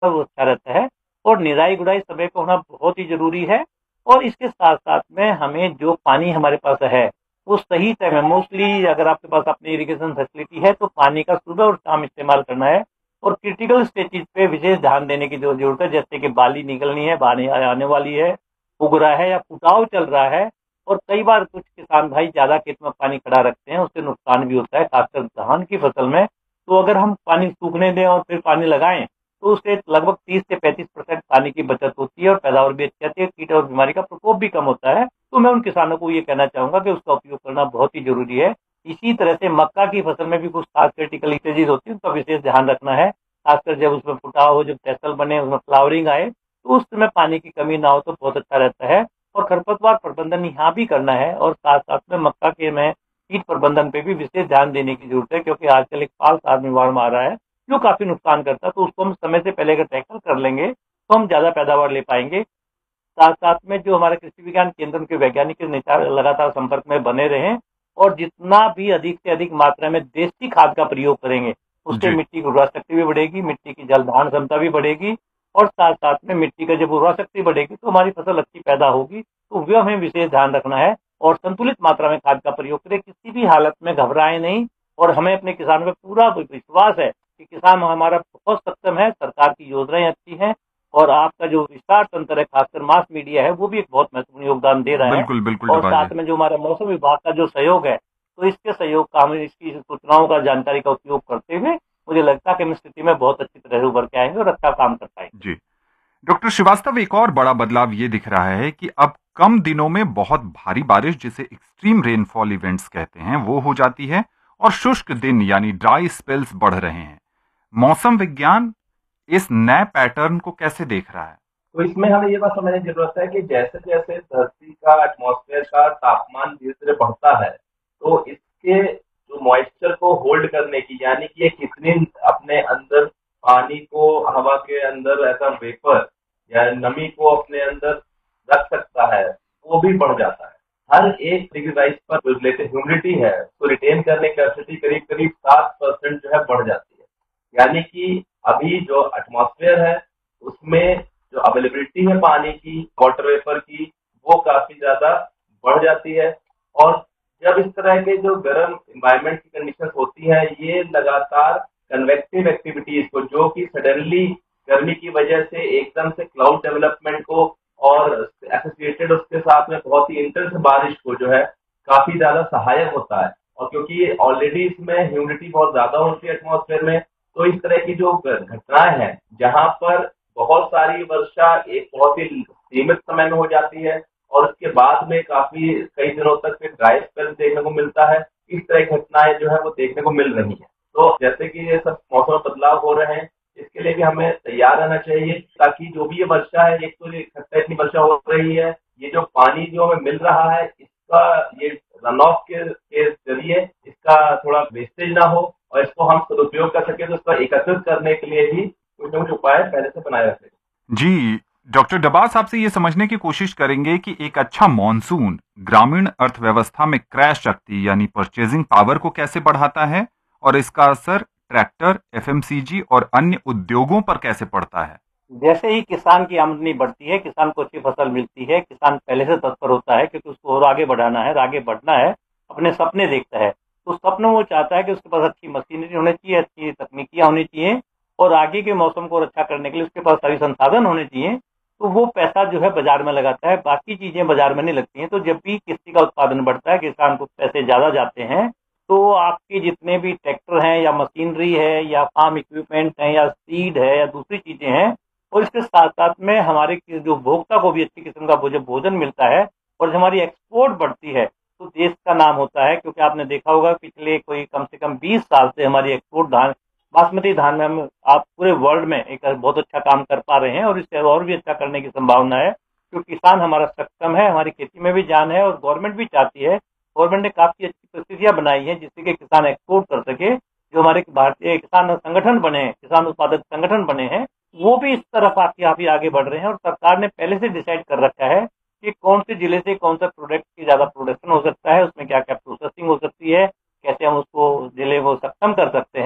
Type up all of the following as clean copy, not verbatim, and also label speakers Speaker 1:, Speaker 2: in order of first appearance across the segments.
Speaker 1: वो अच्छा रहता है। और निराई गुड़ाई समय पे होना बहुत ही जरूरी है। और इसके साथ साथ में हमें जो पानी हमारे पास है वो सही टाइम है, मोस्टली अगर आपके पास अपनी इरिगेशन फैसिलिटी है तो पानी का सुबह और शाम इस्तेमाल करना है। और क्रिटिकल स्टेजेस पे विशेष ध्यान देने की जो जरूरत है, जैसे कि बाली निकलनी है, बाली आने वाली है, उग रहा है या फुटाव चल रहा है। और कई बार कुछ किसान भाई ज्यादा खेत में पानी खड़ा रखते हैं, उससे नुकसान भी होता है, खासकर धान की फसल में। तो अगर हम पानी सूखने दें और फिर पानी लगाएं तो उससे लगभग 30 से 35% पानी की बचत होती है और पैदावार भी अच्छी आती है, कीट और बीमारी का प्रकोप भी कम होता है। तो मैं उन किसानों को ये कहना चाहूंगा कि उसका उपयोग करना बहुत ही जरूरी है। इसी तरह से मक्का की फसल में भी कुछ खास क्रिटिकल स्टेजेस होती है, उनका विशेष ध्यान रखना है। खासकर जब उसमें फुटाव हो, जब टैसल बने, उसमें फ्लावरिंग आए, तो उस समय पानी की कमी ना हो तो बहुत अच्छा रहता है। और खरपतवार प्रबंधन यहाँ भी करना है, और साथ साथ में मक्का के में कीट प्रबंधन पे भी विशेष ध्यान देने की जरूरत है, क्योंकि आजकल एक फाल्स आर्मी वार्म आ रहा है जो काफी नुकसान करता है। तो उसको हम समय से पहले अगर टैकल कर लेंगे तो हम ज्यादा पैदावार ले पाएंगे। साथ साथ में जो हमारे कृषि विज्ञान केंद्र के वैज्ञानिक लगातार संपर्क में बने रहें, और जितना भी अधिक से अधिक मात्रा में देसी खाद का प्रयोग करेंगे उससे
Speaker 2: जी।
Speaker 1: मिट्टी की उर्वरा शक्ति भी बढ़ेगी, मिट्टी की जल धारण क्षमता भी बढ़ेगी। और साथ साथ में मिट्टी का जब उर्वरा शक्ति बढ़ेगी तो हमारी फसल अच्छी पैदा होगी। तो वह हमें विशेष ध्यान रखना है और संतुलित मात्रा में खाद का प्रयोग करें, किसी भी हालत में घबराए नहीं। और हमें अपने किसानों पर पूरा विश्वास है कि किसान हमारा बहुत सक्षम है, सरकार की योजनाएं अच्छी हैं, और आपका जो विस्तार तंत्र है, खासकर मास मीडिया है, वो भी एक बहुत महत्वपूर्ण योगदान दे रहा है।
Speaker 2: बिल्कुल बिल्कुल
Speaker 1: और
Speaker 2: डबा जी।
Speaker 1: साथ में जो हमारा मौसम विभाग का जो सहयोग है, तो इसके सहयोग का, हमें इसकी सूचनाओं का, जानकारी का उपयोग करते हुए मुझे लगता है कि हम इस स्थिति में बहुत अच्छी तरह से उभर के आएंगे और अच्छा काम कर पाएंगे।
Speaker 2: जी। डॉक्टर श्रीवास्तव, एक और बड़ा बदलाव ये दिख रहा है कि अब कम दिनों में बहुत भारी बारिश, जिसे एक्सट्रीम रेनफॉल इवेंट्स कहते हैं, वो हो जाती है, और शुष्क दिन यानी ड्राई स्पेल्स बढ़ रहे हैं। मौसम विज्ञान इस नए पैटर्न को कैसे देख रहा है?
Speaker 3: तो इसमें हमें ये बात समझने की जरूरत है कि जैसे जैसे धरती का एटमॉस्फेयर का तापमान धीरे धीरे बढ़ता है, तो इसके जो मॉइस्चर को होल्ड करने की, यानी कि ये कितनी अपने अंदर पानी को, हवा के अंदर ऐसा वेपर या नमी को अपने अंदर रख सकता है, वो भी बढ़ जाता है। हर एक डिग्री राइज पर जो रिलेटिव ह्यूमिडिटी है उसको रिटेन करने की कैपेसिटी करीब करीब 7% जो है बढ़ जाती है। यानी कि अभी जो एटमॉस्फेयर है उसमें जो अवेलेबिलिटी है पानी की, वाटर वेपर की, वो काफी ज्यादा बढ़ जाती है। और जब इस तरह के जो गर्म इन्वायरमेंट की कंडीशन होती है, ये लगातार कन्वेक्टिव एक्टिविटीज को, जो कि सडनली गर्मी की वजह से एकदम से क्लाउड डेवलपमेंट को और एसोसिएटेड उसके साथ में बहुत ही इंटेंस बारिश को जो है काफी ज्यादा सहायक होता है। और क्योंकि ऑलरेडी इसमें ह्यूमिडिटी बहुत ज्यादा होती है एटमॉस्फेयर में, तो इस तरह की जो घटनाएं हैं जहां पर बहुत सारी वर्षा एक बहुत ही सीमित समय में हो जाती है और उसके बाद में काफी कई दिनों तक फिर ड्राई स्पेल देखने को मिलता है, इस तरह की घटनाएं जो है वो देखने को मिल रही है। तो जैसे कि ये सब मौसम में बदलाव हो रहे हैं, इसके लिए भी हमें तैयार रहना चाहिए, ताकि जो भी ये वर्षा है, एक तो इतनी वर्षा हो रही है, ये जो पानी जो हमें मिल रहा है, इसका ये रन ऑफ के जरिए इसका थोड़ा वेस्टेज ना हो, और इसको हम सदुपयोग कर सके, तो इसका एकत्रित करने के लिए भी कुछ न कुछ उपाय पहले से बनाए रखें।
Speaker 2: जी। डॉक्टर डबास, आपसे ये समझने की कोशिश करेंगे कि एक अच्छा मॉनसून ग्रामीण अर्थव्यवस्था में क्रय शक्ति यानी परचेजिंग पावर को कैसे बढ़ाता है, और इसका असर ट्रैक्टर, एफएमसीजी और अन्य उद्योगों पर कैसे पड़ता है?
Speaker 1: जैसे ही किसान की आमदनी बढ़ती है, किसान को अच्छी फसल मिलती है, किसान पहले से तत्पर होता है क्योंकि उसको और आगे बढ़ाना है, आगे बढ़ना है, अपने सपने देखता है। तो सपनों वो चाहता है कि उसके पास अच्छी मशीनरी होनी चाहिए, अच्छी तकनीकियां होनी चाहिए, और आगे के मौसम को रक्षा करने के लिए उसके पास सभी संसाधन होने चाहिए। तो वो पैसा जो है बाजार में लगाता है, बाकी चीजें बाजार में नहीं लगती हैं। तो जब भी किसी का उत्पादन बढ़ता है, किसान को पैसे ज्यादा जाते हैं, तो आपके जितने भी ट्रैक्टर हैं या मशीनरी है या फार्म इक्विपमेंट है या सीड है या दूसरी चीजें हैं, और इसके साथ साथ में हमारे जो उपभोक्ता को भी अच्छी किस्म का भोजन मिलता है, और जब हमारी एक्सपोर्ट बढ़ती है तो देश का नाम होता है। क्योंकि आपने देखा होगा पिछले कोई कम से कम 20 साल से हमारी एक्सपोर्ट धान, बासमती धान में हम आप पूरे वर्ल्ड में एक बहुत अच्छा काम कर पा रहे हैं, और इससे और भी अच्छा करने की संभावना है। क्योंकि किसान हमारा सक्षम है, हमारी खेती में भी जान है, और गवर्नमेंट भी चाहती है। गवर्नमेंट ने काफी अच्छी परिस्थितियां बनाई है जिससे कि किसान एक्सपोर्ट कर सके। जो हमारे भारतीय किसान संगठन बने हैं, किसान उत्पादक संगठन बने हैं, वो भी इस तरफ काफी आगे बढ़ रहे हैं। और सरकार ने पहले से डिसाइड कर रखा है कि कौन से जिले से कौन सा प्रोडक्ट की ज्यादा प्रोडक्शन हो सकता है, उसमें क्या क्या प्रोसेसिंग हो सकती है, कैसे हम उसको जिले को सक्षम कर सकते हैं।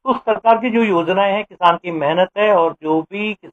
Speaker 1: तो सरकार की जो योजनाएं हैं, किसान की मेहनत है, और जो भी